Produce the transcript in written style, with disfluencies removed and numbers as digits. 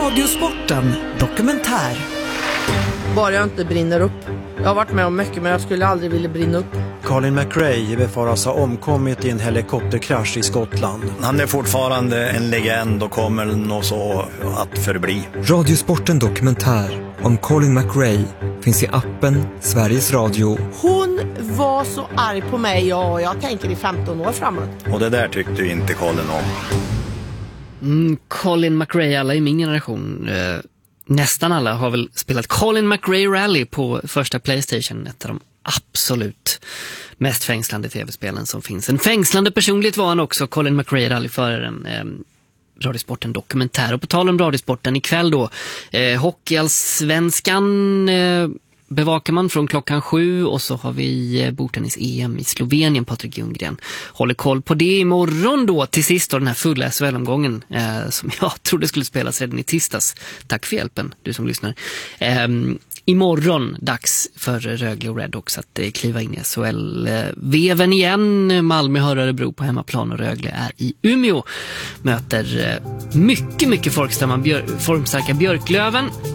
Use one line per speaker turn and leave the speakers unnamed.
Radiosporten dokumentär.
Bara jag inte brinner upp. Jag har varit med om mycket, men jag skulle aldrig vilja brinna upp.
Colin McRae befaras ha omkommit i en helikopterkrasch i Skottland.
Han är fortfarande en legend och kommer nog så att förbli.
Radiosporten dokumentär om Colin McRae finns i appen Sveriges Radio.
Hon var så arg på mig och jag tänker i 15 år framåt.
Och det där tyckte ju inte Colin om.
Colin McRae, alla i min generation, nästan alla har väl spelat Colin McRae Rally på första PlayStation, ett av de absolut mest fängslande tv-spelen som finns. En fängslande personlighet var han också, Colin McRae, rallyföraren. Radiosporten dokumentär. Och på tal om Radiosporten ikväll då, Hockeyallsvenskan bevakar man från klockan 7 och så har vi bordtennis-EM i Slovenien. Patrik Ljunggren håller koll på det. Imorgon då till sist då, den här fulla SHL-omgången som jag trodde skulle spelas redan i tisdags. Tack för hjälpen, du som lyssnar. Imorgon dags för Rögle och Redhawks att kliva in i SHL-veven igen. Malmö har Örebro på hemmaplan och Rögle är i Umeå. Möter mycket formstarka Björklöven.